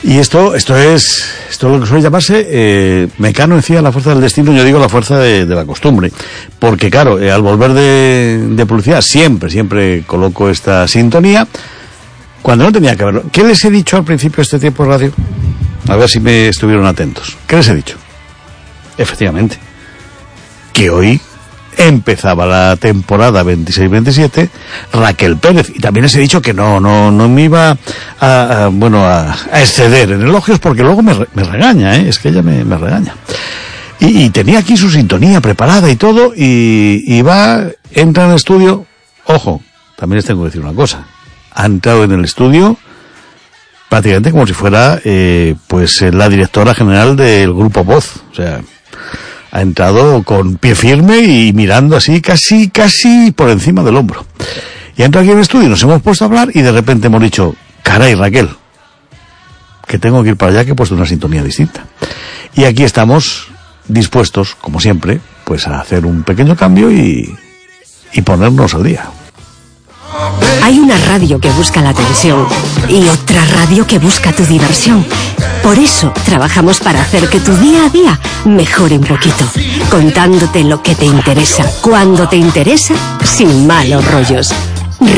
Y esto es lo que suele llamarse, Mecano decía la fuerza del destino, yo digo la fuerza de la costumbre. Porque claro, al volver de publicidad siempre coloco esta sintonía, cuando no tenía que haberlo. ¿Qué les he dicho al principio de este tiempo de radio? A ver si me estuvieron atentos. ¿Qué les he dicho? Efectivamente, que hoy empezaba la temporada 26-27, Raquel Pérez, y también les he dicho que no me iba a exceder en elogios, porque luego me regaña, es que ella me regaña. Y tenía aquí su sintonía preparada y todo, y entra en el estudio. Ojo, también les tengo que decir una cosa, ha entrado en el estudio prácticamente como si fuera la directora general del Grupo Voz, o sea, ha entrado con pie firme y mirando así casi por encima del hombro. Y entra aquí en el estudio, nos hemos puesto a hablar y de repente hemos dicho, caray, Raquel, que tengo que ir para allá, que he puesto una sintonía distinta. Y aquí estamos dispuestos, como siempre, pues a hacer un pequeño cambio y ponernos al día. Hay una radio que busca la atención y otra radio que busca tu diversión. Por eso trabajamos para hacer que tu día a día mejore un poquito, contándote lo que te interesa, cuando te interesa, sin malos rollos.